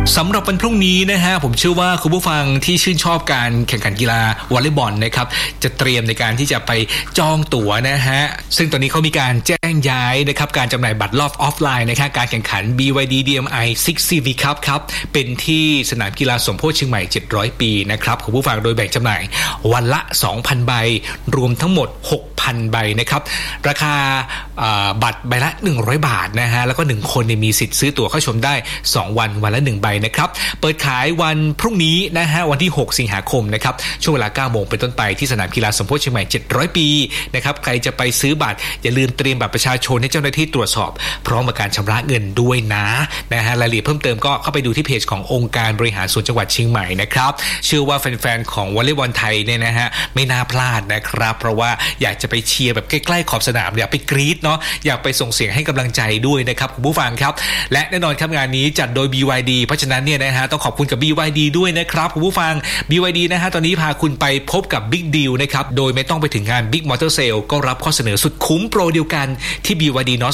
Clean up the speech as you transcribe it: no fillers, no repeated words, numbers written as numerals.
สำหรับวันพรุ่งนี้นะฮะผมเชื่อว่าคุณผู้ฟังที่ชื่นชอบการแข่งขันกีฬาวอลเลย์บอลนะครับจะเตรียมในการที่จะไปจองตั๋วนะฮะซึ่งตอนนี้เขามีการแจ้งย้ายนะครับการจำหน่ายบัตรรอบออฟไลน์นะครับการแข่งขัน BYD DMI 6 CV Cup ครับเป็นที่สนามกีฬาสมโพธิเชียงใหม่700ปีนะครับคุณผู้ฟังโดยแบ่งจำหน่ายวันละ 2,000 ใบรวมทั้งหมด 6,000 ใบนะครับราคาบัตรใบละ100 บาทนะฮะแล้วก็1คนมีสิทธิ์ซื้อตั๋วเข้าชมได้2วันละ1ใบนะครับเปิดขายวันพรุ่งนี้นะฮะวันที่6สิงหาคมนะครับช่วงเวลา 9 โมงเป็นต้นไปที่สนามกีฬาสมโพธิเชียงใหม่700ปีนะครับใครจะไปซื้อบัตรอย่าลืมเตรียมบัตรประชาชนให้เจ้าหน้าที่ตรวจสอบพร้อมกับการชำระเงินด้วยนะฮะรายละเอียดเพิ่มเติมก็เข้าไปดูที่เพจขององค์การบริหารส่วนจังหวัดเชียงใหม่นะครับเชื่อว่าแฟนๆของวอลเลย์บอลไทยเนี่ยนะฮะไม่น่าพลาดนะครับเพราะว่าอยากจะไปเชียร์แบบใกล้ๆขอบสนามอยากไปกรี๊ดเนาะอยากไปส่งเสียงให้กำลังใจด้วยนะครับคุณผู้ฟังครับและแน่นอนครับงานนี้จัดโดย BYD เพราะฉะนั้นเนี่ยนะฮะต้องขอบคุณกับ BYD ด้วยนะครับคุณผู้ฟัง BYD นะฮะตอนนี้พาคุณไปพบกับ Big Deal นะครับโดยไม่ต้องไปถึงงาน Big Motor Sale ก็รับข้อเสนอสุดคุ้มโปรเดียวกันที่ BYD North